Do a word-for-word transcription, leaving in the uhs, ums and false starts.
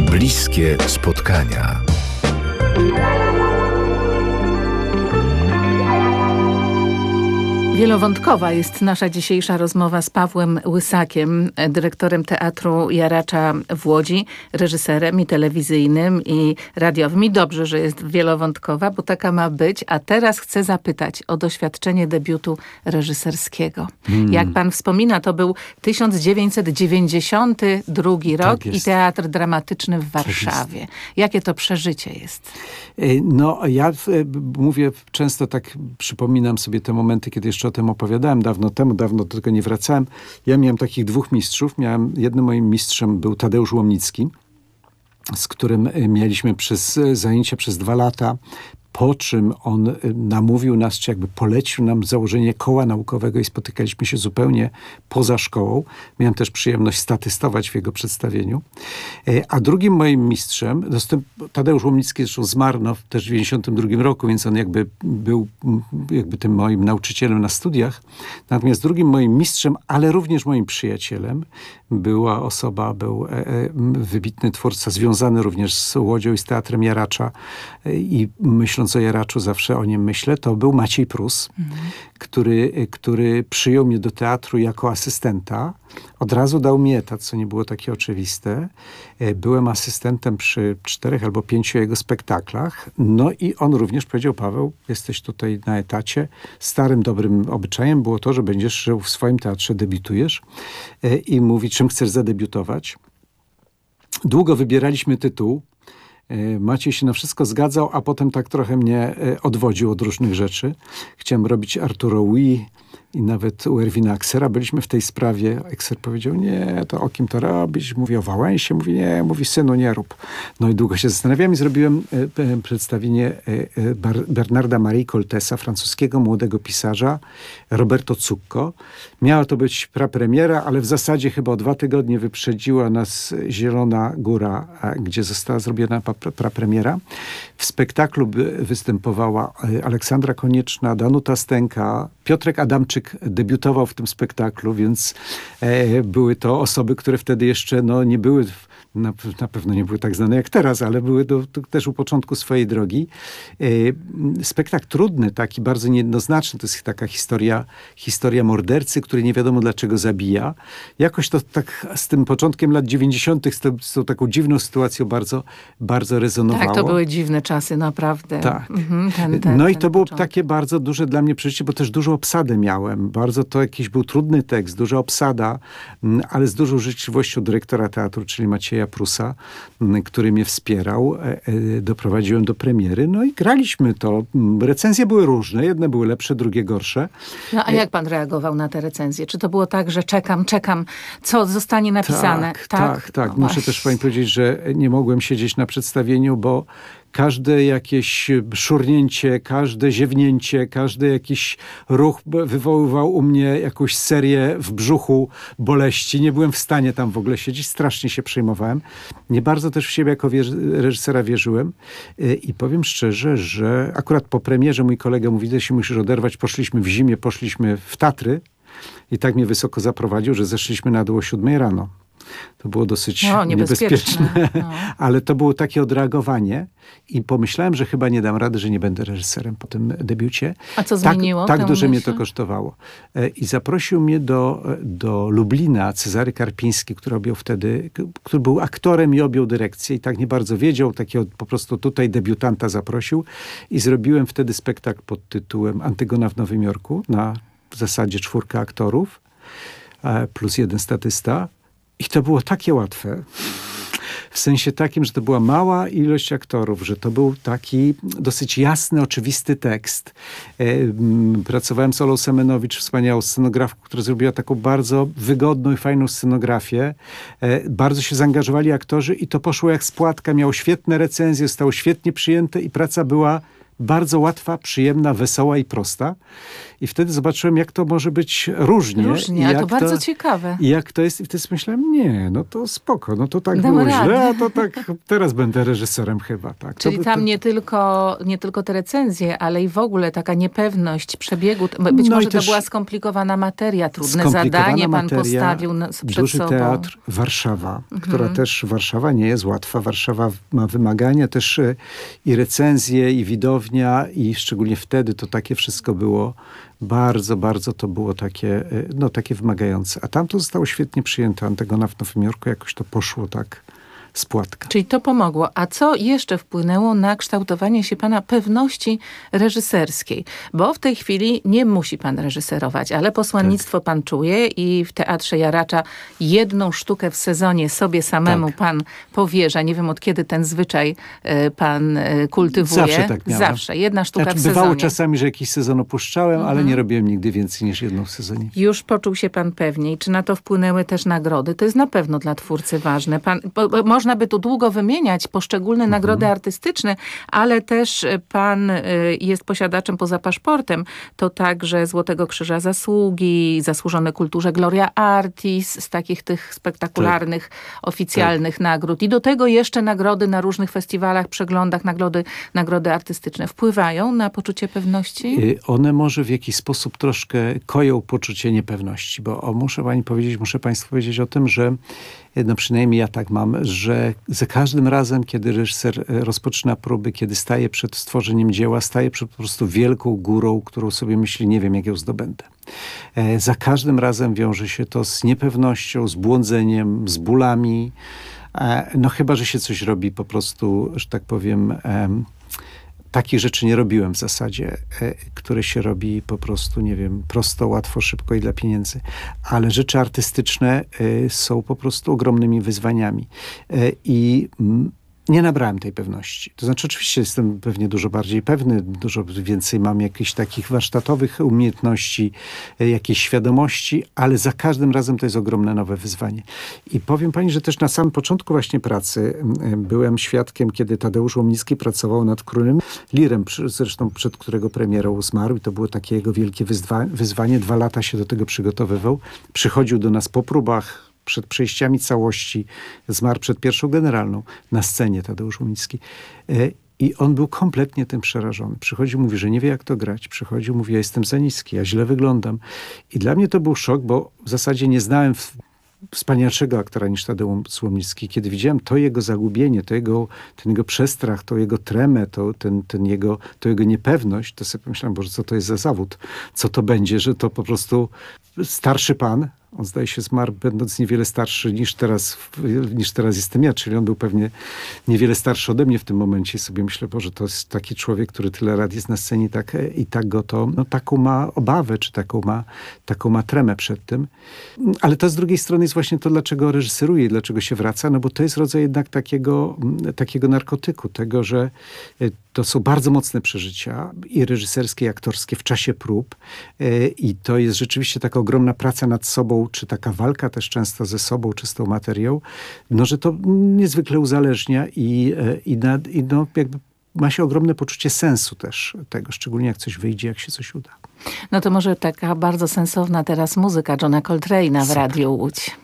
Bliskie spotkania. Wielowątkowa jest nasza dzisiejsza rozmowa z Pawłem Łysakiem, dyrektorem Teatru Jaracza w Łodzi, reżyserem i telewizyjnym, i radiowym. I dobrze, że jest wielowątkowa, bo taka ma być. A teraz chcę zapytać o doświadczenie debiutu reżyserskiego. Hmm. Jak pan wspomina, to był tysiąc dziewięćset dziewięćdziesiąty drugi rok tak i Teatr Dramatyczny w Warszawie. Tak Jakie to przeżycie jest? No, ja mówię często tak, przypominam sobie te momenty, kiedy jeszcze o tym opowiadałem dawno temu, dawno do tego nie wracałem. Ja miałem takich dwóch mistrzów. Miałem, jednym moim mistrzem był Tadeusz Łomnicki, z którym mieliśmy przez zajęcia przez dwa lata, po czym on namówił nas, czy jakby polecił nam założenie koła naukowego i spotykaliśmy się zupełnie poza szkołą. Miałem też przyjemność statystować w jego przedstawieniu. A drugim moim mistrzem, Tadeusz Łomnicki zresztą zmarł no, też w dziewięćdziesiątym drugim roku, więc on jakby był jakby tym moim nauczycielem na studiach. Natomiast drugim moim mistrzem, ale również moim przyjacielem była osoba, był e, e, wybitny twórca, związany również z Łodzią i z Teatrem Jaracza e, i myśląc o Jaraczu, zawsze o nim myślę, to był Maciej Prus, mhm. który, który przyjął mnie do teatru jako asystenta. Od razu dał mi etat, co nie było takie oczywiste. Byłem asystentem przy czterech albo pięciu jego spektaklach. No i on również powiedział: Paweł, jesteś tutaj na etacie. Starym, dobrym obyczajem było to, że będziesz żył w swoim teatrze, debiutujesz. I mówi, czym chcesz zadebiutować. Długo wybieraliśmy tytuł. Maciej się na wszystko zgadzał, a potem tak trochę mnie odwodził od różnych rzeczy. Chciałem robić Arturo Ui i nawet u Erwina Aksera. Byliśmy w tej sprawie. Akser powiedział: nie, to o kim to robić? Mówi o Wałęsie. Mówi: nie, mówi synu, nie rób. No i długo się zastanawiałem i zrobiłem e, e, przedstawienie e, Bar- Bernarda Marii Coltesa, francuskiego młodego pisarza, Roberto Zucco. Miała to być prapremiera, ale w zasadzie chyba o dwa tygodnie wyprzedziła nas Zielona Góra, gdzie została zrobiona prapremiera. W spektaklu występowała Aleksandra Konieczna, Danuta Stęka, Piotrek Adamczyk debiutował w tym spektaklu, więc e, były to osoby, które wtedy jeszcze no, nie były, na, na pewno nie były tak znane jak teraz, ale były do, to też u początku swojej drogi. E, spektakl trudny, taki bardzo niejednoznaczny. To jest taka historia, historia mordercy, który nie wiadomo dlaczego zabija. Jakoś to tak z tym początkiem lat dziewięćdziesiątych, z, tą, z tą taką dziwną sytuacją bardzo, bardzo rezonowało. Tak, to były dziwne czasy, naprawdę. Tak. Mhm, ten, ten, no i ten to było początek. takie bardzo duże dla mnie przeżycie, bo też dużo obsady miałem. Bardzo to jakiś był trudny tekst, duża obsada, ale z dużą życzliwością dyrektora teatru, czyli Macieja Prusa, który mnie wspierał. Doprowadziłem do premiery. No i graliśmy to. Recenzje były różne. Jedne były lepsze, drugie gorsze. No a jak pan reagował na te recenzje? Czy to było tak, że czekam, czekam, co zostanie napisane? Tak, tak, tak. tak. No Muszę właśnie. też pani powiedzieć, że nie mogłem siedzieć na przedstawieniu, bo każde jakieś szurnięcie, każde ziewnięcie, każdy jakiś ruch wywoływał u mnie jakąś serię w brzuchu boleści. Nie byłem w stanie tam w ogóle siedzieć. Strasznie się przejmowałem. Nie bardzo też w siebie jako wierzy- reżysera wierzyłem. I powiem szczerze, że akurat po premierze mój kolega mówi: ty się musisz oderwać. Poszliśmy w zimie, poszliśmy w Tatry i tak mnie wysoko zaprowadził, że zeszliśmy na dół o siódmej rano. To było dosyć no, niebezpieczne, niebezpieczne. No. ale to było takie odreagowanie i pomyślałem, że chyba nie dam rady, że nie będę reżyserem po tym debiucie. A co tak, zmieniło Tak tę dużo mnie myśl? to kosztowało. I zaprosił mnie do, do Lublina Cezary Karpiński, który objął wtedy, który był aktorem i objął dyrekcję i tak nie bardzo wiedział, takiego po prostu tutaj debiutanta zaprosił i zrobiłem wtedy spektakl pod tytułem Antygona w Nowym Jorku na w zasadzie czwórka aktorów plus jeden statysta. I to było takie łatwe. W sensie takim, że to była mała ilość aktorów, że to był taki dosyć jasny, oczywisty tekst. Pracowałem z Olą Semenowicz, wspaniałą scenografką, która zrobiła taką bardzo wygodną i fajną scenografię. Bardzo się zaangażowali aktorzy i to poszło jak z płatka. Miało świetne recenzje, zostało świetnie przyjęte i praca była bardzo łatwa, przyjemna, wesoła i prosta. I wtedy zobaczyłem, jak to może być różnie. Różnie, i ale jak to bardzo ciekawe. I jak to jest. I wtedy myślałem, nie, no to spoko, no to tak Dam było radę. źle, a to tak teraz będę reżyserem chyba. Tak. Czyli to, tam to, nie tylko, nie tylko te recenzje, ale i w ogóle taka niepewność przebiegu. Być No i może to też była skomplikowana materia, trudne skomplikowana zadanie pan materia, postawił na, przed duży sobą. teatr, Warszawa, Mhm. która też, Warszawa nie jest łatwa. Warszawa ma wymagania też e, i recenzje, i widownia, i szczególnie wtedy to takie wszystko było bardzo, bardzo to było takie, e, no takie wymagające. A tam to zostało świetnie przyjęte. Antygona w Nowym Jorku jakoś to poszło tak z płatka. Czyli to pomogło. A co jeszcze wpłynęło na kształtowanie się pana pewności reżyserskiej? Bo w tej chwili nie musi pan reżyserować, ale posłannictwo Tak. pan czuje i w Teatrze Jaracza jedną sztukę w sezonie sobie samemu Tak. pan powierza. Nie wiem, od kiedy ten zwyczaj e, pan e, kultywuje. Zawsze tak miałem. Zawsze. Jedna sztuka Znaczy, w bywało sezonie. czasami, że jakiś sezon opuszczałem, Mhm. ale nie robiłem nigdy więcej niż jedną w sezonie. Już poczuł się pan pewniej. Czy na to wpłynęły też nagrody? To jest na pewno dla twórcy ważne. Pan, bo, bo można by tu długo wymieniać poszczególne Mhm. nagrody artystyczne, ale też pan y, jest posiadaczem poza paszportem. To także Złotego Krzyża Zasługi, Zasłużone Kulturze Gloria Artis, z takich tych spektakularnych, tak. oficjalnych tak. nagród. I do tego jeszcze nagrody na różnych festiwalach, przeglądach, nagrody, nagrody artystyczne. Wpływają na poczucie pewności? One może w jakiś sposób troszkę koją poczucie niepewności, bo o, muszę pani powiedzieć, muszę państwu powiedzieć o tym, że no przynajmniej ja tak mam, że za każdym razem, kiedy reżyser rozpoczyna próby, kiedy staje przed stworzeniem dzieła, staje przed po prostu wielką górą, którą sobie myśli, nie wiem, jak ją zdobędę. E, za każdym razem wiąże się to z niepewnością, z błądzeniem, z bólami. E, no chyba, że się coś robi po prostu, że tak powiem... E, Takich rzeczy nie robiłem w zasadzie, e, które się robi po prostu, nie wiem, prosto, łatwo, szybko i dla pieniędzy. Ale rzeczy artystyczne e, są po prostu ogromnymi wyzwaniami. E, I mm, nie nabrałem tej pewności. To znaczy oczywiście jestem pewnie dużo bardziej pewny, dużo więcej mam jakichś takich warsztatowych umiejętności, e, jakiejś świadomości, ale za każdym razem to jest ogromne nowe wyzwanie. I powiem pani, że też na samym początku właśnie pracy e, byłem świadkiem, kiedy Tadeusz Łomnicki pracował nad Królem Lirem, zresztą przed którego premierą zmarł i to było takie jego wielkie wyzwa- wyzwanie. Dwa lata się do tego przygotowywał. Przychodził do nas po próbach, przed przejściami całości, zmarł przed pierwszą generalną na scenie Tadeusz Łomnicki. I on był kompletnie tym przerażony. Przychodził, mówi, że nie wie, jak to grać. Przychodził, mówi, ja jestem za niski, ja źle wyglądam. I dla mnie to był szok, bo w zasadzie nie znałem w wspanialszego aktora niż Tadeusz Łomnicki. Kiedy widziałem to jego zagubienie, to jego, ten jego przestrach, to jego tremę, to, ten, ten jego, to jego niepewność, to sobie pomyślałem, Boże, co to jest za zawód? Co to będzie, że to po prostu starszy pan, on zdaje się zmarł, będąc niewiele starszy niż teraz, niż teraz jestem ja, czyli on był pewnie niewiele starszy ode mnie w tym momencie. I sobie myślę, Boże, to jest taki człowiek, który tyle lat jest na scenie i tak, i tak go to, no taką ma obawę, czy taką ma, taką ma tremę przed tym. Ale to z drugiej strony jest właśnie to, dlaczego reżyseruje i dlaczego się wraca, no bo to jest rodzaj jednak takiego, takiego narkotyku, tego, że to są bardzo mocne przeżycia i reżyserskie, i aktorskie w czasie prób i to jest rzeczywiście taka ogromna praca nad sobą, czy taka walka też często ze sobą, czy z tą materią, no że to niezwykle uzależnia i, i, nad, i no jakby ma się ogromne poczucie sensu też tego, szczególnie jak coś wyjdzie, jak się coś uda. No to może taka bardzo sensowna teraz muzyka Johna Coltrane'a w Radiu Łódź.